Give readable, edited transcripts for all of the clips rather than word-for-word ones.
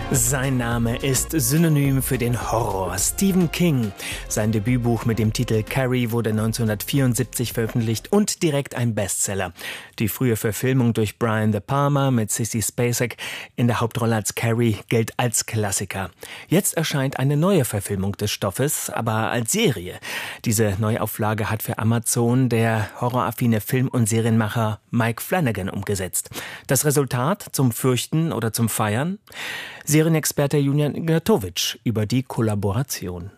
Sein Name ist Synonym für den Horror. Stephen King. Sein Debütbuch mit dem Titel Carrie wurde 1974 veröffentlicht und direkt ein Bestseller. Die frühe Verfilmung durch Brian De Palma mit Sissy Spacek in der Hauptrolle als Carrie gilt als Klassiker. Jetzt erscheint eine neue Verfilmung des Stoffes, aber als Serie. Diese Neuauflage hat für Amazon der horroraffine Film- und Serienmacher Mike Flanagan umgesetzt. Das Resultat zum Fürchten oder zum Feiern? Serienexperte Julian Ignatowicz über die Kollaboration.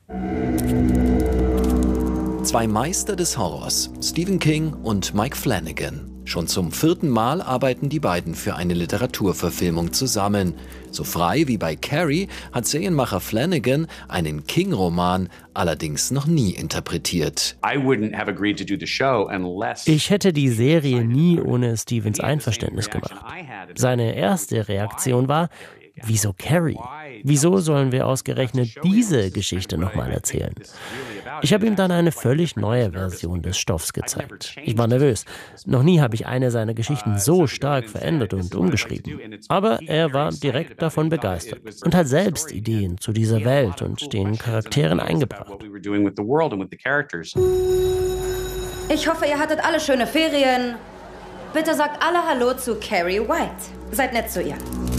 Zwei Meister des Horrors, Stephen King und Mike Flanagan. Schon zum 4. Mal arbeiten die beiden für eine Literaturverfilmung zusammen. So frei wie bei Carrie hat Serienmacher Flanagan einen King-Roman allerdings noch nie interpretiert. Ich hätte die Serie nie ohne Stevens Einverständnis gemacht. Seine erste Reaktion war: Wieso Carrie? Wieso sollen wir ausgerechnet diese Geschichte nochmal erzählen? Ich habe ihm dann eine völlig neue Version des Stoffs gezeigt. Ich war nervös. Noch nie habe ich eine seiner Geschichten so stark verändert und umgeschrieben. Aber er war direkt davon begeistert und hat selbst Ideen zu dieser Welt und den Charakteren eingebracht. Ich hoffe, ihr hattet alle schöne Ferien. Bitte sagt alle Hallo zu Carrie White. Seid nett zu ihr.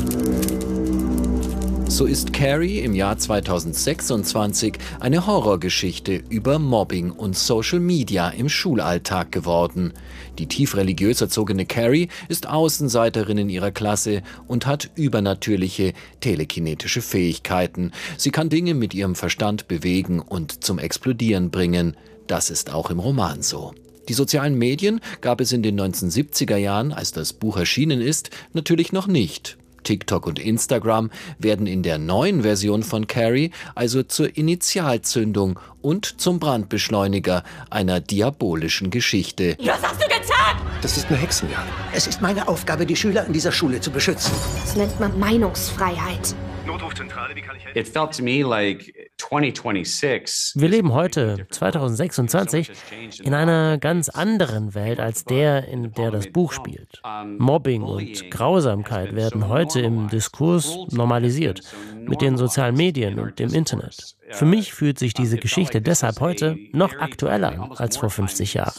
So ist Carrie im Jahr 2026 eine Horrorgeschichte über Mobbing und Social Media im Schulalltag geworden. Die tief religiös erzogene Carrie ist Außenseiterin in ihrer Klasse und hat übernatürliche telekinetische Fähigkeiten. Sie kann Dinge mit ihrem Verstand bewegen und zum Explodieren bringen. Das ist auch im Roman so. Die sozialen Medien gab es in den 1970er Jahren, als das Buch erschienen ist, natürlich noch nicht. TikTok und Instagram werden in der neuen Version von Carrie also zur Initialzündung und zum Brandbeschleuniger einer diabolischen Geschichte. Was hast du getan? Das ist eine Hexenjagd. Es ist meine Aufgabe, die Schüler in dieser Schule zu beschützen. Das nennt man Meinungsfreiheit. Notrufzentrale, wie kann ich helfen? It felt to me like 2026. Wir leben heute, 2026, in einer ganz anderen Welt als der, in der das Buch spielt. Mobbing und Grausamkeit werden heute im Diskurs normalisiert, mit den sozialen Medien und dem Internet. Für mich fühlt sich diese Geschichte deshalb heute noch aktueller an als vor 50 Jahren.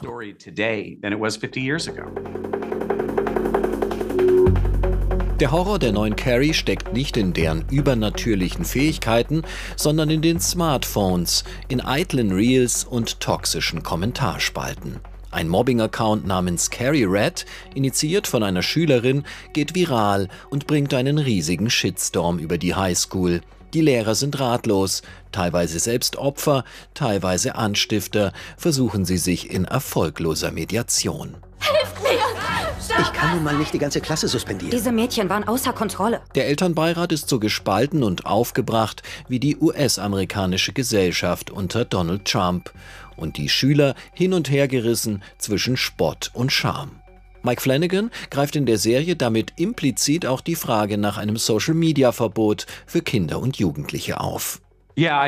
Der Horror der neuen Carrie steckt nicht in deren übernatürlichen Fähigkeiten, sondern in den Smartphones, in eitlen Reels und toxischen Kommentarspalten. Ein Mobbing-Account namens Carrie Red, initiiert von einer Schülerin, geht viral und bringt einen riesigen Shitstorm über die Highschool. Die Lehrer sind ratlos, teilweise selbst Opfer, teilweise Anstifter, versuchen sie sich in erfolgloser Mediation. Hilft mir! Ich kann nun mal nicht die ganze Klasse suspendieren. Diese Mädchen waren außer Kontrolle. Der Elternbeirat ist so gespalten und aufgebracht wie die US-amerikanische Gesellschaft unter Donald Trump. Und die Schüler hin und her gerissen zwischen Spott und Scham. Mike Flanagan greift in der Serie damit implizit auch die Frage nach einem Social-Media-Verbot für Kinder und Jugendliche auf. Ja,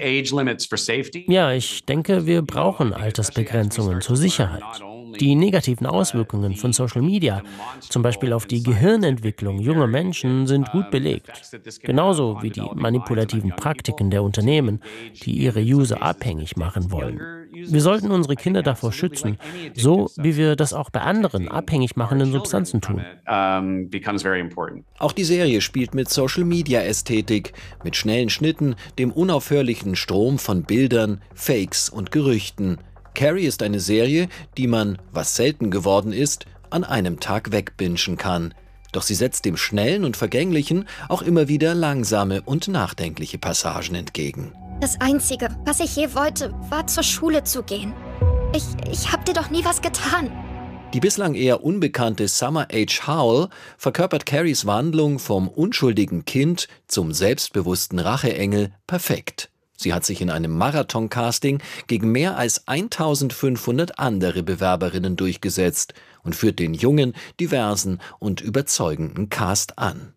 ich denke, wir brauchen Altersbegrenzungen zur Sicherheit. Die negativen Auswirkungen von Social Media, zum Beispiel auf die Gehirnentwicklung junger Menschen, sind gut belegt. Genauso wie die manipulativen Praktiken der Unternehmen, die ihre User abhängig machen wollen. Wir sollten unsere Kinder davor schützen, so wie wir das auch bei anderen abhängig machenden Substanzen tun. Auch die Serie spielt mit Social-Media-Ästhetik, mit schnellen Schnitten, dem unaufhörlichen Strom von Bildern, Fakes und Gerüchten. Carrie ist eine Serie, die man, was selten geworden ist, an einem Tag wegbingen kann. Doch sie setzt dem Schnellen und Vergänglichen auch immer wieder langsame und nachdenkliche Passagen entgegen. Das Einzige, was ich je wollte, war zur Schule zu gehen. Ich hab dir doch nie was getan. Die bislang eher unbekannte Summer H. Howell verkörpert Carries Wandlung vom unschuldigen Kind zum selbstbewussten Racheengel perfekt. Sie hat sich in einem Marathon-Casting gegen mehr als 1500 andere Bewerberinnen durchgesetzt und führt den jungen, diversen und überzeugenden Cast an.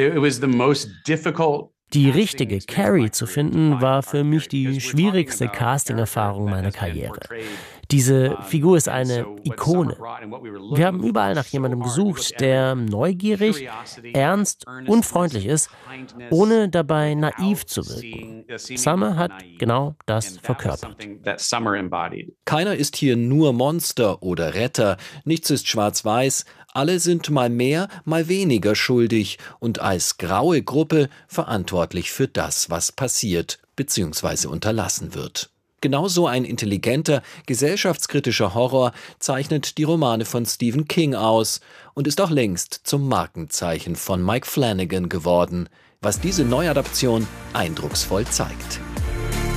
Die richtige Carrie zu finden, war für mich die schwierigste Casting-Erfahrung meiner Karriere. Diese Figur ist eine Ikone. Wir haben überall nach jemandem gesucht, der neugierig, ernst und freundlich ist, ohne dabei naiv zu wirken. Summer hat genau das verkörpert. Keiner ist hier nur Monster oder Retter, nichts ist schwarz-weiß, alle sind mal mehr, mal weniger schuldig und als graue Gruppe verantwortlich für das, was passiert bzw. unterlassen wird. Genauso ein intelligenter, gesellschaftskritischer Horror zeichnet die Romane von Stephen King aus und ist auch längst zum Markenzeichen von Mike Flanagan geworden, was diese Neuadaption eindrucksvoll zeigt.